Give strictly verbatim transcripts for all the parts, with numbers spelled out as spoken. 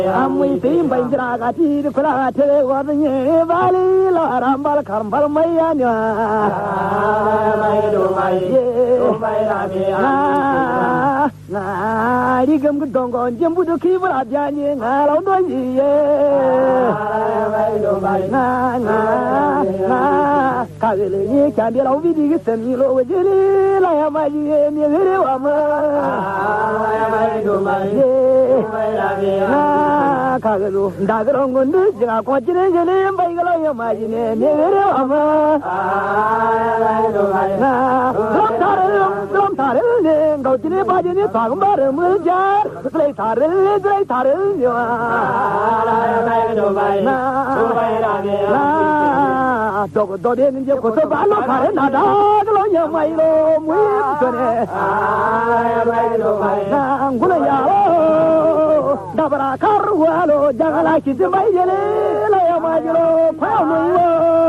Amun tin bai jira ga ti kula te wa ne bali la rambal karbal mai ya nya mai do mai do mai la mi na na ri gam gu dong gon jem bu do ki bra ja ni nga lo do yi ye mai do mai na na na ka le ni ka de lo vi di sem ni lo we ji la ya ma ji ye ni re wa ma mai do mai mai la mi kagalu ndagro ngundu jira ko jine jene mbay galo yo majine ne re ama mai do mai na dom tare dom tare ne ngau jine bajine tag mar mu jar play tare play tare yo mai do mai na mai la mi na do do de ni ko so ba lo tare na da galo yo mai lo mu tone mai do mai na ngula ya dabara karwalo jagala kiti mayele la ya majiro pao nuiwo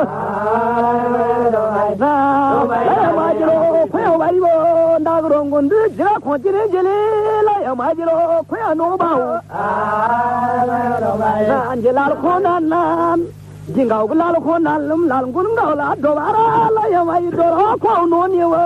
na la ya majiro pao bariwo ndagro ngundu jira khojire jele la ya majiro pao no bawo na anjelal khona nan jingau gulal khona lum lal gun gaula dobara la ya majiro ko no niwo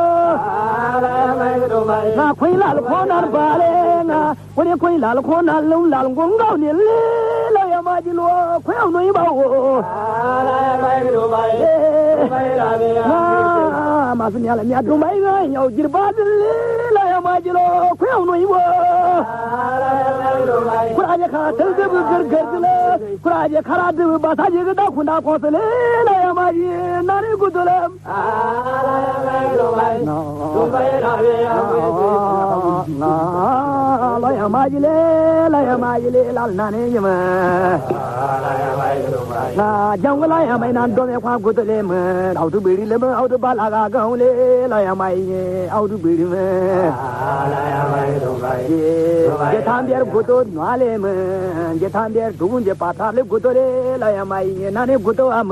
na khoi lal khona bale na Kuni kuni lal kona lum lal gungau ni la ya majilo kwe no ibawo la mai do mai mai la mi na masni ala mi adu mai ga yau jirba la ya majilo kwe no iwo la mai do mai kuraje kara tel de gur gur dile kuraje kara de bata je da kuna ko sele la ya maji nari gudule la mai do mai do mai la mi na la ya majile la ya majile lal nane yema la mai do mai na jangla ya mai nan do me kwa gudule me au du biri le me au du bala ga ga le la ya mai au du biri me la mai do mai je tham biar gudo nwale me je tham biar dugun je patha le gudo le la ya mai nane gudo am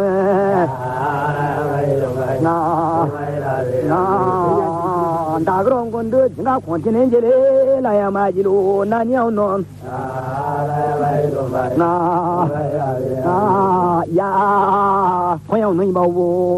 na na ndagro ngundu jinga khonjine jele la ya majilo na nyau non na na ya khoyang nei ba wo